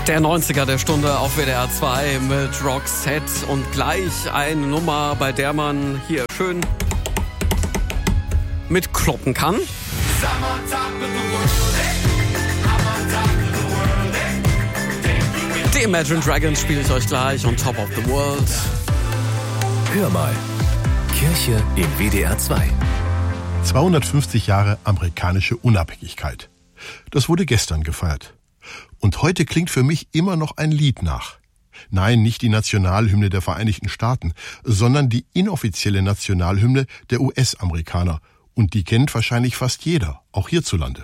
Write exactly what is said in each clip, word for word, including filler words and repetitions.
Der neunziger der Stunde auf W D R zwei mit Roxette und gleich eine Nummer, bei der man hier schön mitkloppen kann. Die Imagine Dragons spiele ich euch gleich on Top of the World. Hör mal, Kirche in W D R zwei. zweihundertfünfzig Jahre amerikanische Unabhängigkeit. Das wurde gestern gefeiert. Und heute klingt für mich immer noch ein Lied nach. Nein, nicht die Nationalhymne der Vereinigten Staaten, sondern die inoffizielle Nationalhymne der U S-Amerikaner. Und die kennt wahrscheinlich fast jeder, auch hierzulande.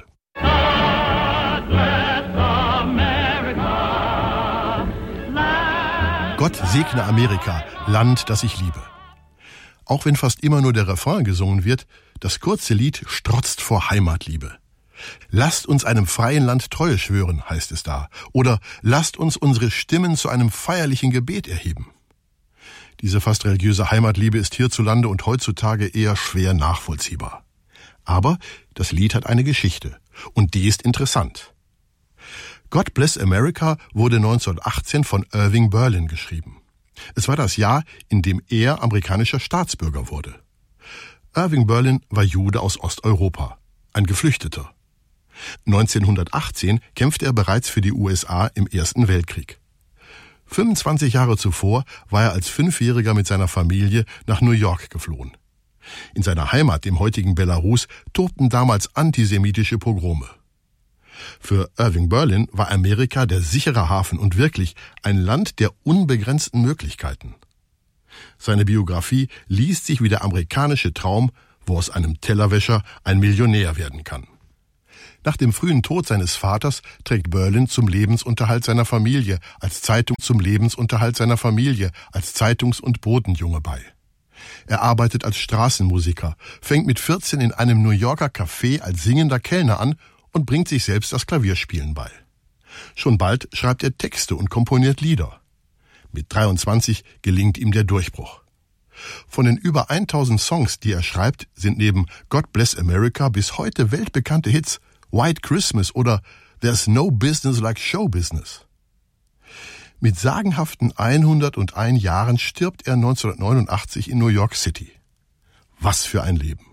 Gott segne Amerika, Land, das ich liebe. Auch wenn fast immer nur der Refrain gesungen wird, das kurze Lied strotzt vor Heimatliebe. Lasst uns einem freien Land Treue schwören, heißt es da. Oder lasst uns unsere Stimmen zu einem feierlichen Gebet erheben. Diese fast religiöse Heimatliebe ist hierzulande und heutzutage eher schwer nachvollziehbar. Aber das Lied hat eine Geschichte. Und die ist interessant. God Bless America wurde neunzehnhundertachtzehn von Irving Berlin geschrieben. Es war das Jahr, in dem er amerikanischer Staatsbürger wurde. Irving Berlin war Jude aus Osteuropa, ein Geflüchteter. neunzehnhundertachtzehn kämpfte er bereits für die U S A im Ersten Weltkrieg. fünfundzwanzig Jahre zuvor war er als Fünfjähriger mit seiner Familie nach New York geflohen. In seiner Heimat, dem heutigen Belarus, tobten damals antisemitische Pogrome. Für Irving Berlin war Amerika der sichere Hafen und wirklich ein Land der unbegrenzten Möglichkeiten. Seine Biografie liest sich wie der amerikanische Traum, wo aus einem Tellerwäscher ein Millionär werden kann. Nach dem frühen Tod seines Vaters trägt Berlin zum Lebensunterhalt seiner Familie als Zeitung zum Lebensunterhalt seiner Familie als Zeitungs- und Botenjunge bei. Er arbeitet als Straßenmusiker, fängt mit vierzehn in einem New Yorker Café als singender Kellner an und bringt sich selbst das Klavierspielen bei. Schon bald schreibt er Texte und komponiert Lieder. Mit dreiundzwanzig gelingt ihm der Durchbruch. Von den über tausend Songs, die er schreibt, sind neben God Bless America bis heute weltbekannte Hits White Christmas oder There's No Business Like Show Business. Mit sagenhaften hunderteins Jahren stirbt er neunzehnhundertneunundachtzig in New York City. Was für ein Leben.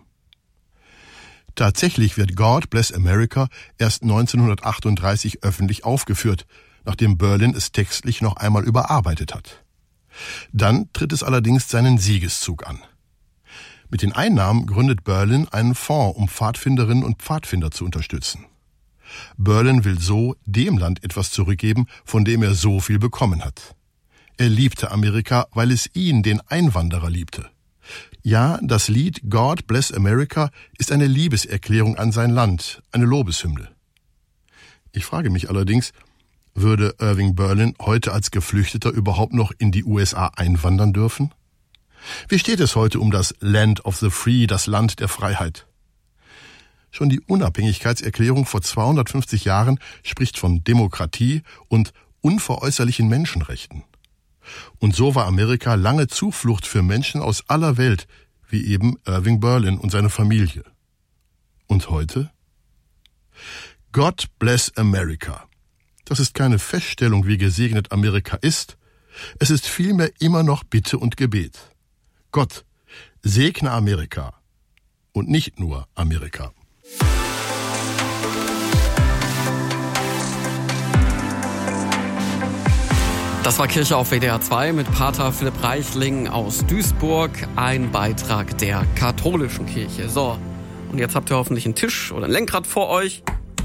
Tatsächlich wird God Bless America erst neunzehnhundertachtunddreißig öffentlich aufgeführt, nachdem Berlin es textlich noch einmal überarbeitet hat. Dann tritt es allerdings seinen Siegeszug an. Mit den Einnahmen gründet Berlin einen Fonds, um Pfadfinderinnen und Pfadfinder zu unterstützen. Berlin will so dem Land etwas zurückgeben, von dem er so viel bekommen hat. Er liebte Amerika, weil es ihn, den Einwanderer, liebte. Ja, das Lied God Bless America ist eine Liebeserklärung an sein Land, eine Lobeshymne. Ich frage mich allerdings, würde Irving Berlin heute als Geflüchteter überhaupt noch in die U S A einwandern dürfen? Wie steht es heute um das Land of the Free, das Land der Freiheit? Schon die Unabhängigkeitserklärung vor zweihundertfünfzig Jahren spricht von Demokratie und unveräußerlichen Menschenrechten. Und so war Amerika lange Zuflucht für Menschen aus aller Welt, wie eben Irving Berlin und seine Familie. Und heute? God Bless America. Das ist keine Feststellung, wie gesegnet Amerika ist. Es ist vielmehr immer noch Bitte und Gebet. Gott, segne Amerika. Und nicht nur Amerika. Das war Kirche auf W D R zwei mit Pater Philipp Reichling aus Duisburg, ein Beitrag der katholischen Kirche. So, und jetzt habt ihr hoffentlich einen Tisch oder ein Lenkrad vor euch,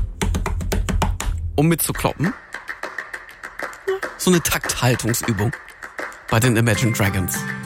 um mitzukloppen. So eine Takthaltungsübung bei den Imagine Dragons.